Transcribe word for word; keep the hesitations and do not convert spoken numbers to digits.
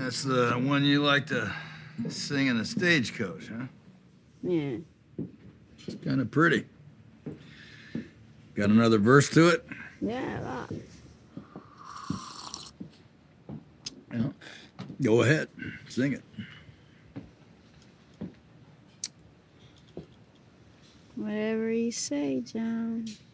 That's the one you like to sing in a stagecoach, huh? Yeah. It's kind of pretty. Got another verse to it? Yeah, lots. Yeah. Go ahead, sing it. Whatever you say, John.